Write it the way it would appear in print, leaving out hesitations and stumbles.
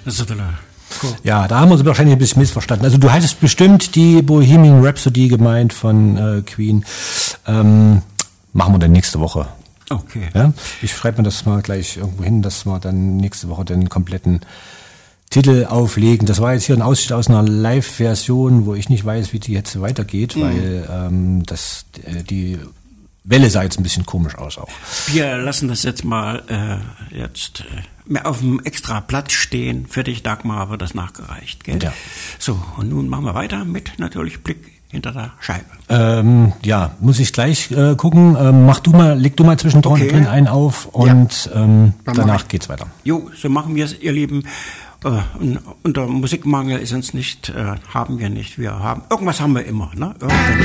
Cool. Ja, da haben wir uns wahrscheinlich ein bisschen missverstanden. Also du hattest bestimmt die Bohemian Rhapsody gemeint von Queen. Machen wir dann nächste Woche. Okay. Ja? Ich schreibe mir das mal gleich irgendwo hin, dass wir dann nächste Woche den kompletten Titel auflegen. Das war jetzt hier ein Ausschnitt aus einer Live-Version, wo ich nicht weiß, wie die jetzt weitergeht, weil die Welle sah jetzt ein bisschen komisch aus auch. Wir lassen das jetzt mal mehr auf dem extra Platz stehen. Für dich, Dagmar, wird das nachgereicht. Gell? Ja. So, und nun machen wir weiter mit natürlich Blick hinter der Scheibe. Ja, muss ich gleich gucken. Leg du mal zwischendrin einen auf und danach geht's weiter. Jo, so machen wir es, ihr Lieben. Unter Musikmangel ist uns nicht, haben wir nicht. Irgendwas haben wir immer, ne?